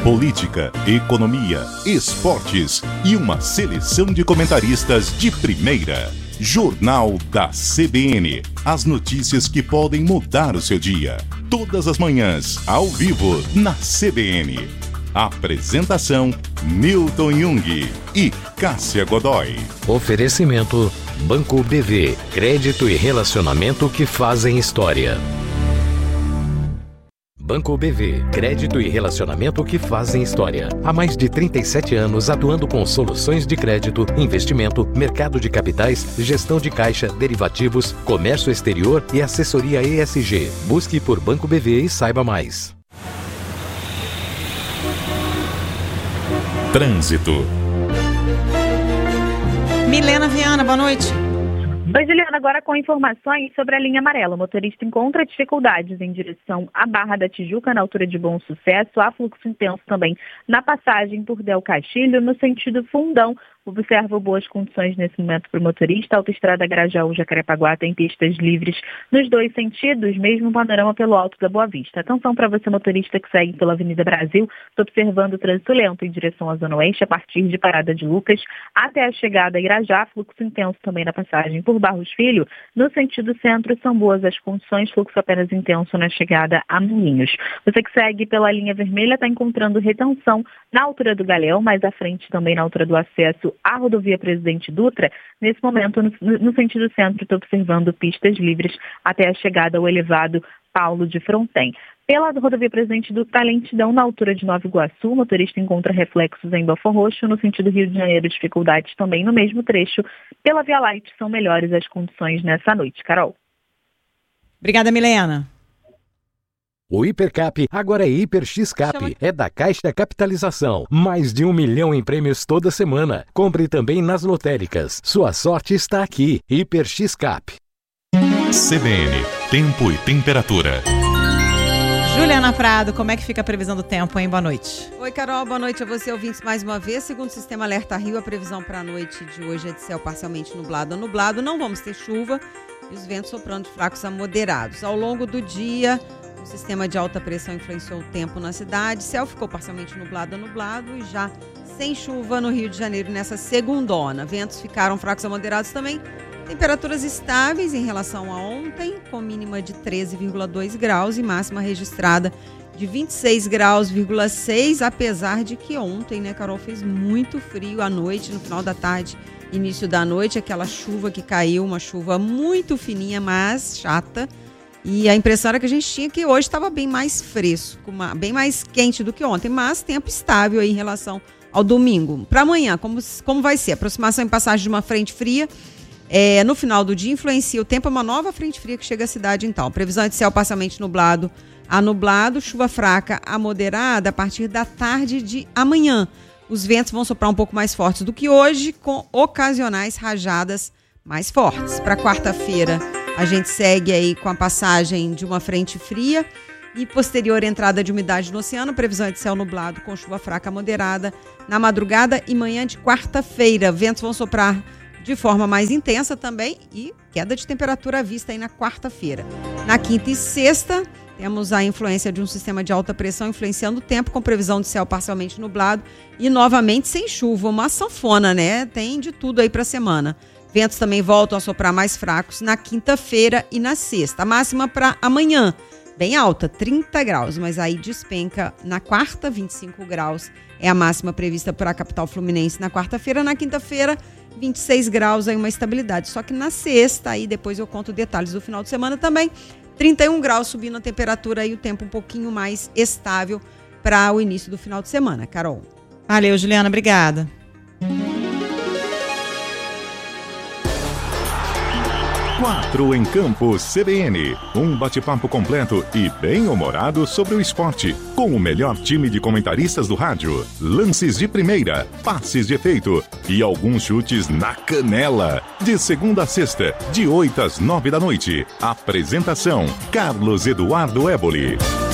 política, economia, esportes e uma seleção de comentaristas de primeira. Jornal da CBN. As notícias que podem mudar o seu dia. Todas as manhãs, ao vivo, na CBN. Apresentação: Newton Jung e Cássia Godoy. Oferecimento: Banco BV. Crédito e relacionamento que fazem história. Banco BV. Crédito e relacionamento que fazem história. Há mais de 37 anos atuando com soluções de crédito, investimento, mercado de capitais, gestão de caixa, derivativos, comércio exterior e assessoria ESG. Busque por Banco BV e saiba mais. Trânsito. Milena Viana, boa noite. Oi, Juliana, agora com informações sobre a linha amarela. O motorista encontra dificuldades em direção à Barra da Tijuca, na altura de Bom Sucesso. Há fluxo intenso também na passagem por Del Castilho, no sentido Fundão. Observo boas condições nesse momento para o motorista. A autoestrada Grajaú-Jacarepaguá tem pistas livres nos dois sentidos, mesmo panorama pelo Alto da Boa Vista. Atenção para você, motorista que segue pela Avenida Brasil. Estou observando o trânsito lento em direção à Zona Oeste, a partir de Parada de Lucas até a chegada a Irajá. Fluxo intenso também na passagem por Barros Filho. No sentido centro, são boas as condições, fluxo apenas intenso na chegada a Moinhos. Você que segue pela linha vermelha está encontrando retenção na altura do Galeão, mais à frente também na altura do acesso à rodovia Presidente Dutra. Nesse momento, no sentido centro, estou observando pistas livres até a chegada ao elevado Paulo de Fronten. Pela rodovia Presidente Dutra, lentidão na altura de Nova Iguaçu. O motorista encontra reflexos em Belfort Roxo. No sentido Rio de Janeiro, dificuldades também no mesmo trecho. Pela Via Light, são melhores as condições nessa noite. Carol. Obrigada, Milena. O Hipercap agora é Hiper X-Cap. É da Caixa Capitalização. Mais de 1 milhão em prêmios toda semana. Compre também nas lotéricas. Sua sorte está aqui. Hiper X-Cap. CBN. Tempo e temperatura. Juliana Prado, como é que fica a previsão do tempo, hein? Boa noite. Oi, Carol. Boa noite a você, ouvintes, mais uma vez. Segundo o Sistema Alerta Rio, a previsão para a noite de hoje é de céu parcialmente nublado ou nublado. Não vamos ter chuva e os ventos soprando de fracos a moderados. Ao longo do dia, o sistema de alta pressão influenciou o tempo na cidade. Céu ficou parcialmente nublado ou nublado e já sem chuva no Rio de Janeiro nessa segundona. Ventos ficaram fracos a moderados também. Temperaturas estáveis em relação a ontem, com mínima de 13,2 graus e máxima registrada de 26,6 graus, apesar de que ontem, né, Carol, fez muito frio à noite, no final da tarde, início da noite, aquela chuva que caiu, uma chuva muito fininha, mas chata. E a impressão era que a gente tinha que hoje estava bem mais fresco, bem mais quente do que ontem, mas tempo estável aí em relação ao domingo. Para amanhã, como vai ser? Aproximação em passagem de uma frente fria. No final do dia influencia o tempo, é uma nova frente fria que chega à cidade então. Previsão é de céu parcialmente nublado a nublado, chuva fraca a moderada a partir da tarde de amanhã. Os ventos vão soprar um pouco mais fortes do que hoje, com ocasionais rajadas mais fortes. Para quarta-feira, a gente segue aí com a passagem de uma frente fria e posterior entrada de umidade no oceano. Previsão é de céu nublado com chuva fraca moderada na madrugada e manhã de quarta-feira. Ventos vão soprar de forma mais intensa também e queda de temperatura à vista aí na quarta-feira. Na quinta e sexta, temos a influência de um sistema de alta pressão influenciando o tempo, com previsão de céu parcialmente nublado e novamente sem chuva. Uma sanfona, né? Tem de tudo aí para a semana. Ventos também voltam a soprar mais fracos na quinta-feira e na sexta. A máxima para amanhã, bem alta, 30 graus, mas aí despenca na quarta, 25 graus. É a máxima prevista para a capital fluminense na quarta-feira. Na quinta-feira, 26 graus, aí uma estabilidade. Só que na sexta, aí depois eu conto detalhes do final de semana também, 31 graus subindo a temperatura e o tempo um pouquinho mais estável para o início do final de semana. Carol. Valeu, Juliana, obrigada. 4 em Campo CBN. Um bate-papo completo e bem-humorado sobre o esporte, com o melhor time de comentaristas do rádio. Lances de primeira, passes de efeito e alguns chutes na canela. De segunda a sexta, de 8 às 9 da noite. Apresentação: Carlos Eduardo Éboli.